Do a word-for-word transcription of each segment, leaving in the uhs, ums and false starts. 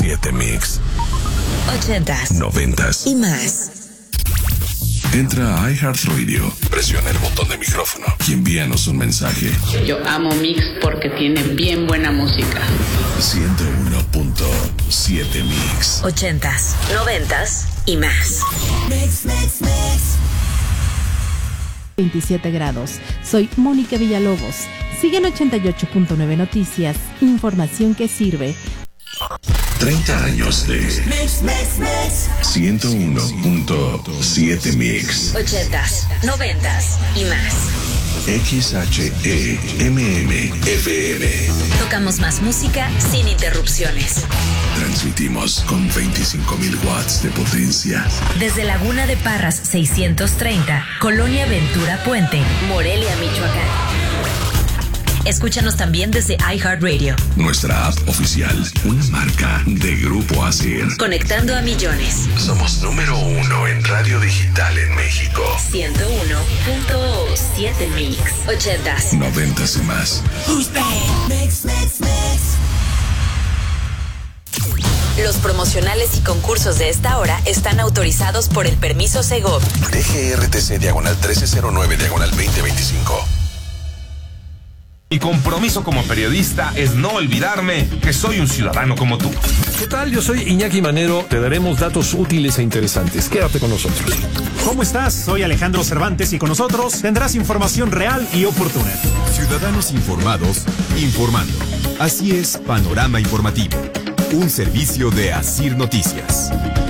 siete Mix. Ochentas, noventas y más. Entra a iHeartRadio, presiona el botón de micrófono y envíanos un mensaje. Yo amo Mix porque tiene bien buena música. ciento uno punto siete Mix. Ochentas, noventas y más. Mix, mix, mix. veintisiete grados. Soy Mónica Villalobos. Sigue en ochenta y ocho punto nueve Noticias. Información que sirve. treinta años de Mix, mix, mix. ciento uno punto siete Mix. Ochentas, noventas y más. X H E M M F M. Tocamos más música sin interrupciones. Transmitimos con veinticinco mil watts de potencia. Desde Laguna de Parras seiscientos treinta, Colonia Ventura Puente, Morelia, Michoacán. Escúchanos también desde iHeartRadio. Nuestra app oficial, una marca de Grupo Asir. Conectando a millones. Somos número uno en radio digital en México. ciento uno punto siete Mix. Ochentas, Noventas y más. Mix, mix, mix. Los promocionales y concursos de esta hora están autorizados por el permiso Segov. D G R T C diagonal trece cero nueve diagonal veinte veinticinco. Mi compromiso como periodista es no olvidarme que soy un ciudadano como tú. ¿Qué tal? Yo soy Iñaki Manero. Te daremos datos útiles e interesantes. Quédate con nosotros. ¿Cómo estás? Soy Alejandro Cervantes y con nosotros tendrás información real y oportuna. Ciudadanos informados, informando. Así es Panorama Informativo, un servicio de Asir Noticias.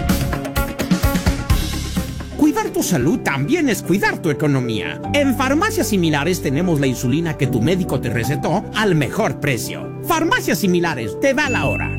Cuidar tu salud también es cuidar tu economía. En Farmacias Similares tenemos la insulina que tu médico te recetó al mejor precio. Farmacias Similares, te da la hora.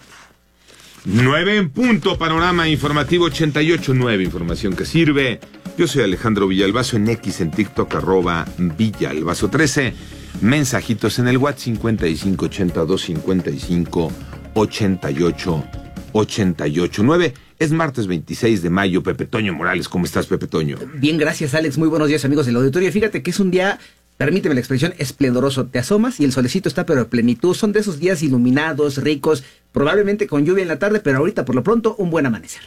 nueve en punto, Panorama Informativo ochenta y ocho punto nueve, información que sirve. Yo soy Alejandro Villalbazo, en X, en TikTok, arroba Villalbazo trece. Mensajitos en el WhatsApp cincuenta y cinco ochenta y dos cincuenta y cinco ochenta y ocho ochenta y ocho nueve. Es martes veintiséis de mayo. Pepe Toño Morales, ¿cómo estás, Pepe Toño? Bien, gracias, Alex. Muy buenos días, amigos del auditorio. Fíjate que es un día, permíteme la expresión, esplendoroso. Te asomas y el solecito está pero a plenitud. Son de esos días iluminados, ricos, probablemente con lluvia en la tarde, pero ahorita por lo pronto un buen amanecer.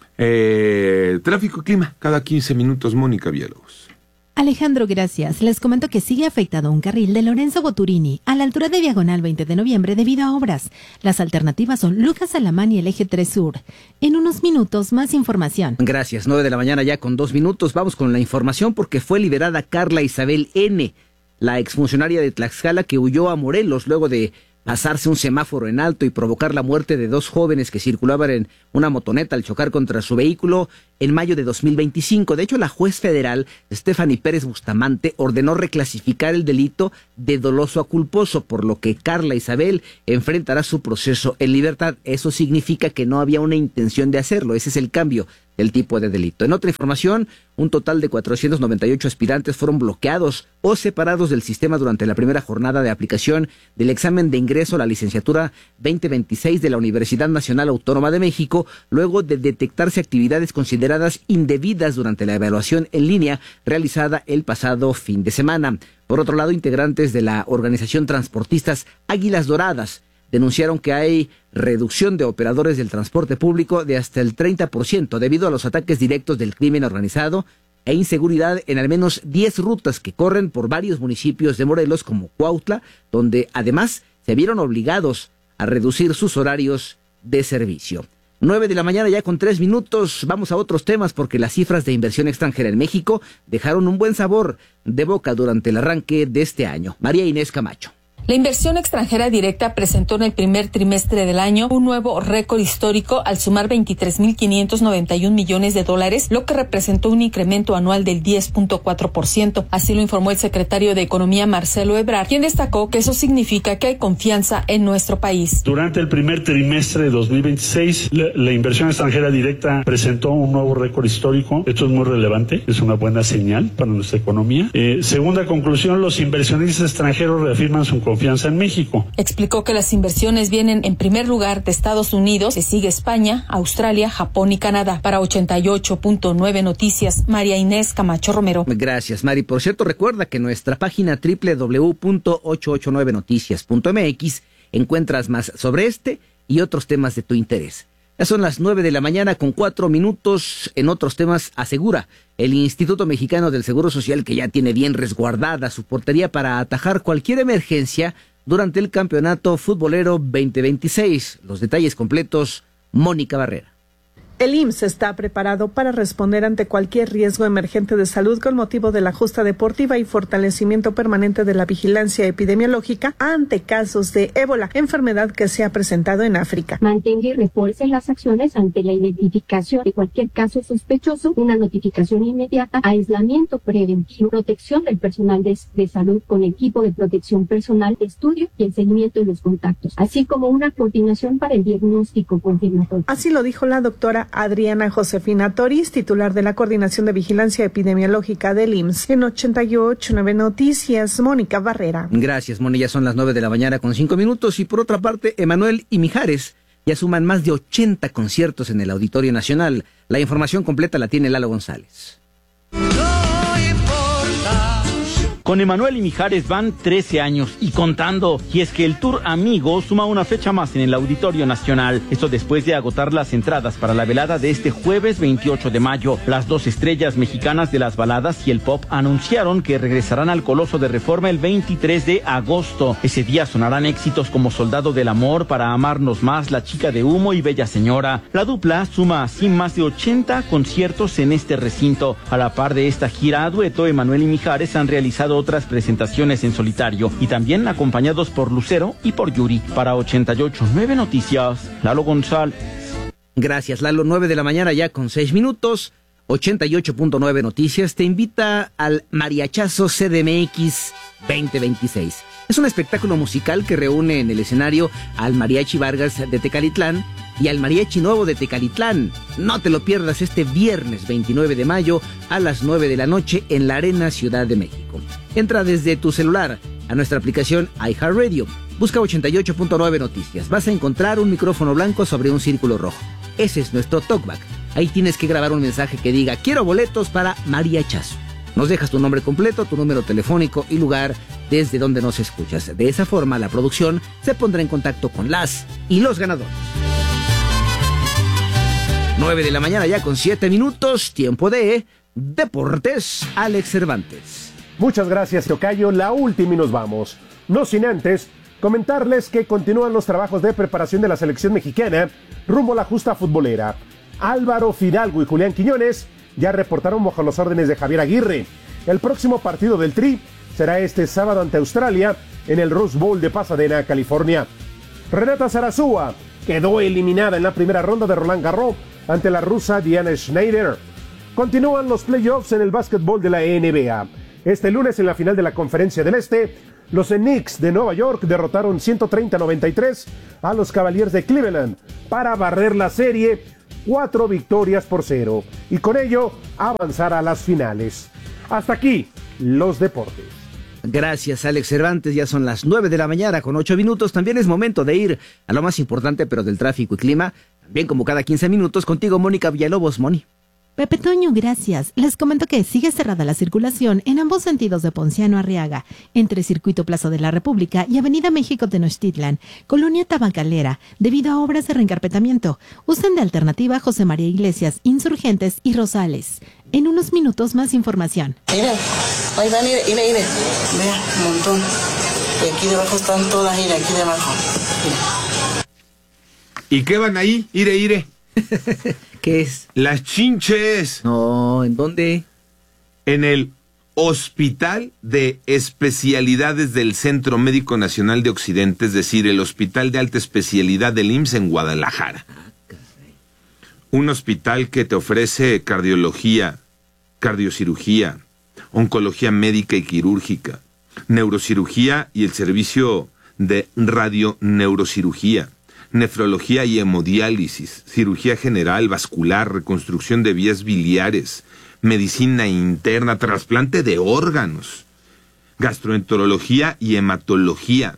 Eh, tráfico y clima, cada quince minutos, Mónica Villalobos. Alejandro, gracias. Les comento que sigue afectado un carril de Lorenzo Boturini a la altura de Diagonal veinte de noviembre debido a obras. Las alternativas son Lucas Alamán y el Eje tres Sur. En unos minutos, más información. Gracias. nueve de la mañana ya con dos minutos. Vamos con la información porque fue liberada Carla Isabel N., la exfuncionaria de Tlaxcala que huyó a Morelos luego de pasarse un semáforo en alto y provocar la muerte de dos jóvenes que circulaban en una motoneta al chocar contra su vehículo en mayo de dos mil veinticinco. De hecho, la juez federal, Stephanie Pérez Bustamante, ordenó reclasificar el delito de doloso a culposo, por lo que Carla Isabel enfrentará su proceso en libertad. Eso significa que no había una intención de hacerlo. Ese es el cambio del tipo de delito. En otra información, un total de cuatrocientos noventa y ocho aspirantes fueron bloqueados o separados del sistema durante la primera jornada de aplicación del examen de ingreso a la licenciatura veinte veintiséis de la Universidad Nacional Autónoma de México, luego de detectarse actividades consideradas indebidas durante la evaluación en línea realizada el pasado fin de semana. Por otro lado, integrantes de la organización Transportistas Águilas Doradas denunciaron que hay reducción de operadores del transporte público de hasta el treinta por ciento debido a los ataques directos del crimen organizado e inseguridad en al menos diez rutas que corren por varios municipios de Morelos como Cuautla, donde además se vieron obligados a reducir sus horarios de servicio. nueve de la mañana ya con tres minutos. Vamos a otros temas porque las cifras de inversión extranjera en México dejaron un buen sabor de boca durante el arranque de este año. María Inés Camacho. La inversión extranjera directa presentó en el primer trimestre del año un nuevo récord histórico al sumar veintitrés mil quinientos noventa y un millones de dólares, lo que representó un incremento anual del diez punto cuatro por ciento. Así lo informó el secretario de Economía, Marcelo Ebrard, quien destacó que eso significa que hay confianza en nuestro país. Durante el primer trimestre de dos mil veintiséis, la, la inversión extranjera directa presentó un nuevo récord histórico. Esto es muy relevante, es una buena señal para nuestra economía. Eh, segunda conclusión, los inversionistas extranjeros reafirman su confianza en México. Explicó que las inversiones vienen en primer lugar de Estados Unidos, se sigue España, Australia, Japón y Canadá. Para ochenta y ocho punto nueve Noticias, María Inés Camacho Romero. Gracias, Mari. Por cierto, recuerda que en nuestra página doble u doble u doble u punto ochocientos ochenta y nueve noticias punto m x encuentras más sobre este y otros temas de tu interés. Ya son las nueve de la mañana con cuatro minutos. En otros temas, asegura el Instituto Mexicano del Seguro Social que ya tiene bien resguardada su portería para atajar cualquier emergencia durante el Campeonato Futbolero veinte veintiséis. Los detalles completos, Mónica Barrera. El I M S S está preparado para responder ante cualquier riesgo emergente de salud con motivo de la justa deportiva y fortalecimiento permanente de la vigilancia epidemiológica ante casos de ébola, enfermedad que se ha presentado en África. Mantenga y refuerce las acciones ante la identificación de cualquier caso sospechoso, una notificación inmediata, aislamiento preventivo, protección del personal de, de salud con equipo de protección personal, estudio y el seguimiento de los contactos, así como una coordinación para el diagnóstico confirmatorio. Así lo dijo la doctora Adriana Josefina Toris, titular de la Coordinación de Vigilancia Epidemiológica del I M S S, en ochenta y ocho punto nueve Noticias, Mónica Barrera. Gracias, Moni, ya son las nueve de la mañana con cinco minutos, y por otra parte, Emanuel y Mijares ya suman más de ochenta conciertos en el Auditorio Nacional. La información completa la tiene Lalo González. Con Emanuel y Mijares van trece años y contando, y es que el Tour Amigo suma una fecha más en el Auditorio Nacional. Esto después de agotar las entradas para la velada de este jueves veintiocho de mayo. Las dos estrellas mexicanas de las baladas y el pop anunciaron que regresarán al Coloso de Reforma el veintitrés de agosto. Ese día sonarán éxitos como Soldado del Amor, Para Amarnos Más, La Chica de Humo y Bella Señora. La dupla suma así más de ochenta conciertos en este recinto. A la par de esta gira a dueto, Emanuel y Mijares han realizado otras presentaciones en solitario y también acompañados por Lucero y por Yuri. Para ochenta y ocho punto nueve Noticias, Lalo González. Gracias, Lalo. nueve de la mañana ya con seis minutos. ochenta y ocho punto nueve Noticias te invita al Mariachazo C D M X veinte veintiséis. Es un espectáculo musical que reúne en el escenario al Mariachi Vargas de Tecalitlán y al Mariachi Nuevo de Tecalitlán. No te lo pierdas este viernes veintinueve de mayo a las nueve de la noche en la Arena Ciudad de México. Entra desde tu celular a nuestra aplicación iHeartRadio. Busca ochenta y ocho punto nueve Noticias. Vas a encontrar un micrófono blanco sobre un círculo rojo. Ese es nuestro talkback. Ahí tienes que grabar un mensaje que diga: quiero boletos para Mariachazo. Nos dejas tu nombre completo, tu número telefónico y lugar desde donde nos escuchas. De esa forma, la producción se pondrá en contacto con las y los ganadores. nueve de la mañana ya con siete minutos, tiempo de Deportes, Alex Cervantes. Muchas gracias, tocayo. La última y nos vamos. No sin antes comentarles que continúan los trabajos de preparación de la selección mexicana rumbo a la justa futbolera. Álvaro Fidalgo y Julián Quiñones ya reportaron bajo los órdenes de Javier Aguirre. El próximo partido del Tri será este sábado ante Australia en el Rose Bowl de Pasadena, California. Renata Zarazúa quedó eliminada en la primera ronda de Roland Garros ante la rusa Diana Schneider. Continúan los playoffs en el básquetbol de la N B A. Este lunes, en la final de la Conferencia del Este, los Knicks de Nueva York derrotaron ciento treinta a noventa y tres a los Cavaliers de Cleveland para barrer la serie cuatro victorias por cero y con ello avanzar a las finales. Hasta aquí los deportes. Gracias, Alex Cervantes. Ya son las nueve de la mañana con ocho minutos. También es momento de ir a lo más importante, pero del tráfico y clima. También como cada quince minutos, contigo, Mónica Villalobos. Moni. Pepe Toño, gracias. Les comento que sigue cerrada la circulación en ambos sentidos de Ponciano Arriaga, entre Circuito Plaza de la República y Avenida México Tenochtitlan, Colonia Tabacalera, debido a obras de reencarpetamiento. Usen de alternativa José María Iglesias, Insurgentes y Rosales. En unos minutos más información. Mire, ahí va, mire, mire, mire. Vea, un montón. Y aquí debajo están todas, mire, aquí debajo. Mire. ¿Y qué van ahí? Ire, ire. ¿Qué es? Las chinches. No, ¿en dónde? En el Hospital de Especialidades del Centro Médico Nacional de Occidente, es decir, el Hospital de Alta Especialidad del I M S S en Guadalajara. Un hospital que te ofrece cardiología, cardiocirugía, oncología médica y quirúrgica, neurocirugía y el servicio de radioneurocirugía, nefrología y hemodiálisis, cirugía general, vascular, reconstrucción de vías biliares, medicina interna, trasplante de órganos, gastroenterología y hematología.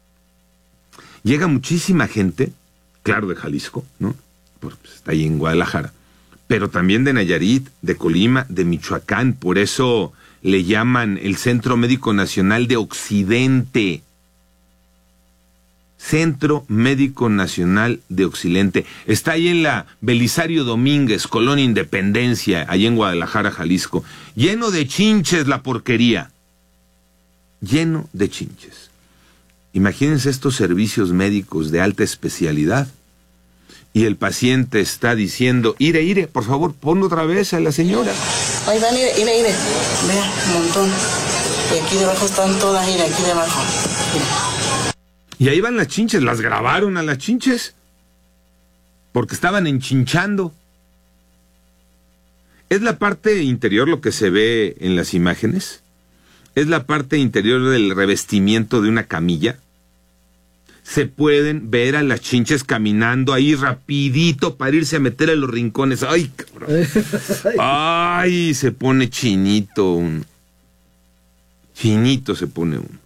Llega muchísima gente, claro, de Jalisco, ¿no? Pues está ahí en Guadalajara, pero también de Nayarit, de Colima, de Michoacán. Por eso le llaman el Centro Médico Nacional de Occidente. Centro Médico Nacional de Occidente. Está ahí en la Belisario Domínguez, Colonia Independencia, allá en Guadalajara, Jalisco. Lleno de chinches la porquería. Lleno de chinches. Imagínense estos servicios médicos de alta especialidad. Y el paciente está diciendo, ire, ire, por favor, pon otra vez a la señora. Ahí van, ire, ire, ire. Vea, un montón. Y aquí debajo están todas, ire, aquí debajo. Mira. Y ahí van las chinches, las grabaron a las chinches, porque estaban enchinchando. ¿Es la parte interior lo que se ve en las imágenes? ¿Es la parte interior del revestimiento de una camilla? Se pueden ver a las chinches caminando ahí rapidito para irse a meter a los rincones. ¡Ay, cabrón! ¡Ay! Se pone chinito uno. Chinito se pone uno.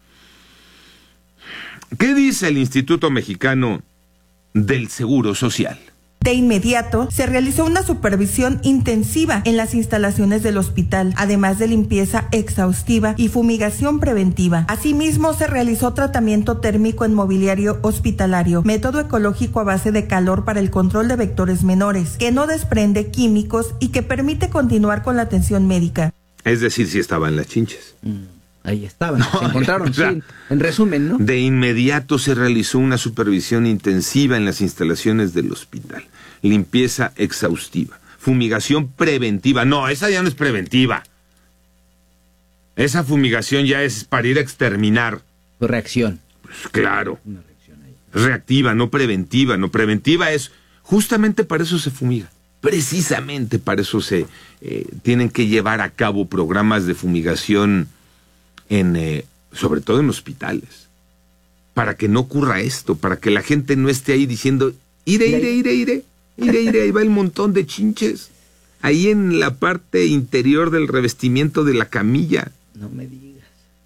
¿Qué dice el Instituto Mexicano del Seguro Social? De inmediato, se realizó una supervisión intensiva en las instalaciones del hospital, además de limpieza exhaustiva y fumigación preventiva. Asimismo, se realizó tratamiento térmico en mobiliario hospitalario, método ecológico a base de calor para el control de vectores menores, que no desprende químicos y que permite continuar con la atención médica. Es decir, si estaban las chinches. Mm. Ahí estaban, no, se encontraron, o sea, sí, en resumen, ¿no? De inmediato se realizó una supervisión intensiva en las instalaciones del hospital. Limpieza exhaustiva. Fumigación preventiva. No, esa ya no es preventiva. Esa fumigación ya es para ir a exterminar. Reacción. Pues claro. Una reacción ahí. Reactiva, no preventiva. No, preventiva es, justamente para eso se fumiga. Precisamente para eso se eh, tienen que llevar a cabo programas de fumigación en, eh, sobre todo en hospitales, para que no ocurra esto, para que la gente no esté ahí diciendo, ire, ire, ire, ire, ire, ire, ahí va el montón de chinches, ahí en la parte interior del revestimiento de la camilla. No me digas.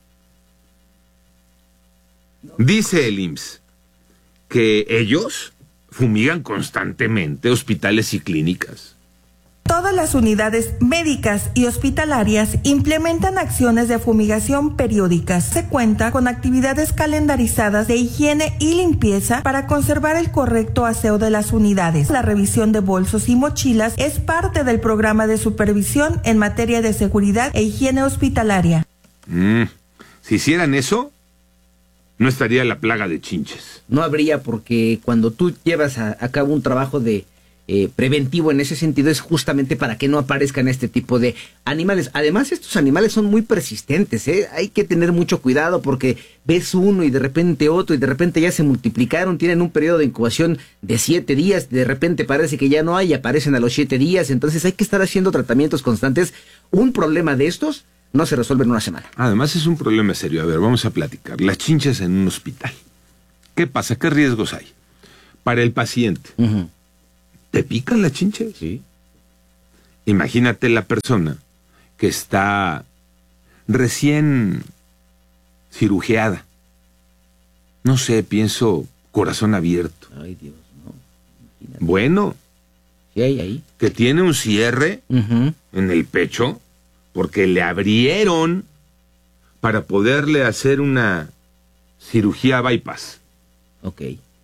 No. Dice el I M S S que ellos fumigan constantemente hospitales y clínicas. Todas las unidades médicas y hospitalarias implementan acciones de fumigación periódicas. Se cuenta con actividades calendarizadas de higiene y limpieza para conservar el correcto aseo de las unidades. La revisión de bolsos y mochilas es parte del programa de supervisión en materia de seguridad e higiene hospitalaria. Mm, si hicieran eso, no estaría la plaga de chinches. No habría, porque cuando tú llevas a, a cabo un trabajo de Eh, preventivo en ese sentido es justamente para que no aparezcan este tipo de animales. Además, estos animales son muy persistentes, ¿eh? Hay que tener mucho cuidado porque ves uno y de repente otro y de repente ya se multiplicaron, tienen un periodo de incubación de siete días, de repente parece que ya no hay, aparecen a los siete días, entonces hay que estar haciendo tratamientos constantes. Un problema de estos no se resuelve en una semana. Además es un problema serio. A ver, vamos a platicar. Las chinches en un hospital. ¿Qué pasa? ¿Qué riesgos hay? Para el paciente. Uh-huh. ¿Te pican las chinches? Sí. Imagínate la persona que está recién cirugiada. No sé, pienso corazón abierto. Ay, Dios, no. Imagínate. Bueno. ¿Qué hay ahí? Que tiene un cierre uh-huh. en el pecho porque le abrieron para poderle hacer una cirugía bypass. Ok.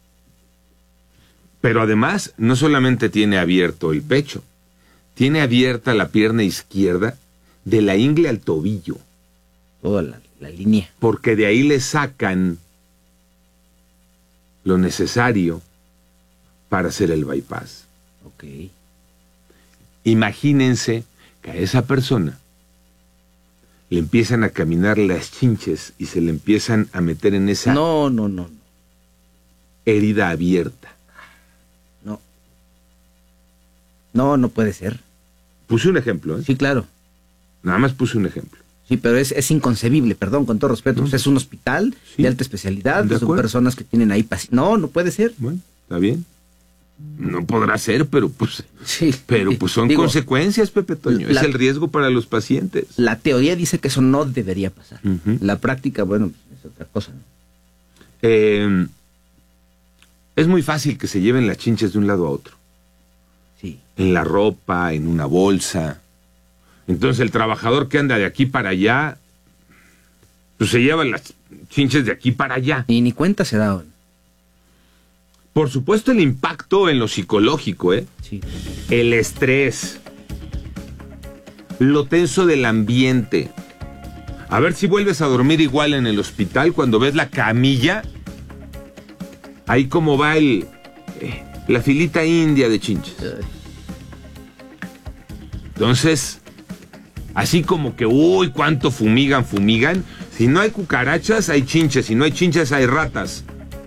Pero además, no solamente tiene abierto el pecho, tiene abierta la pierna izquierda de la ingle al tobillo. Toda la, la línea. Porque de ahí le sacan lo necesario para hacer el bypass. Ok. Imagínense que a esa persona le empiezan a caminar las chinches y se le empiezan a meter en esa... No, no, no. herida abierta. No, no puede ser. Puse un ejemplo, ¿eh? Sí, claro. Nada más puse un ejemplo. Sí, pero es, es inconcebible, perdón, con todo respeto. No. Pues es un hospital sí. de alta especialidad, ¿De son acuerdo? Personas que tienen ahí pacientes. No, no puede ser. Bueno, está bien. No podrá ser, pero pues, sí. pero pues son Digo, consecuencias, Pepe Toño. La, es el riesgo para los pacientes. La teoría dice que eso no debería pasar. Uh-huh. La práctica, bueno, es otra cosa, ¿no? Eh, es muy fácil que se lleven las chinches de un lado a otro. Sí. En la ropa, en una bolsa. Entonces el trabajador que anda de aquí para allá, pues se lleva las chinches de aquí para allá. Y ni cuenta se daban. Por supuesto el impacto en lo psicológico, ¿eh? Sí. El estrés, lo tenso del ambiente. A ver si vuelves a dormir igual en el hospital cuando ves la camilla. Ahí como va el eh, la filita india de chinches. Entonces, así como que, uy, cuánto fumigan, fumigan. Si no hay cucarachas, hay chinches. Si no hay chinches, hay ratas.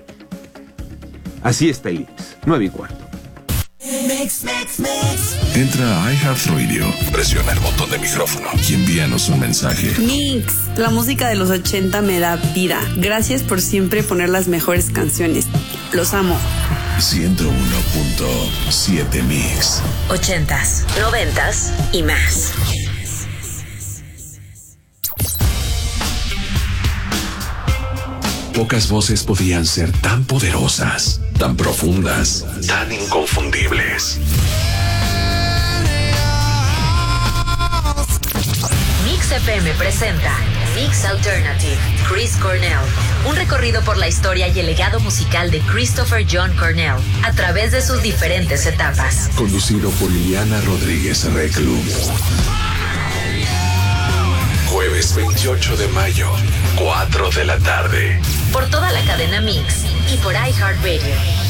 Así está el I M S S. Nueve y cuarto. Mix, mix, mix. Entra a iHeartRadio, presiona el botón de micrófono y envíanos un mensaje. Mix, la música de los ochenta me da vida. Gracias por siempre poner las mejores canciones. Los amo. ciento uno punto siete Mix. Ochentas, noventas y más. Pocas voces podían ser tan poderosas, tan profundas, tan inconfundibles. Mix F M presenta Mix Alternative, Chris Cornell. Un recorrido por la historia y el legado musical de Christopher John Cornell a través de sus diferentes etapas. Conducido por Liliana Rodríguez Reclu. Jueves veintiocho de mayo, cuatro de la tarde. Por toda la cadena Mix y por iHeartRadio.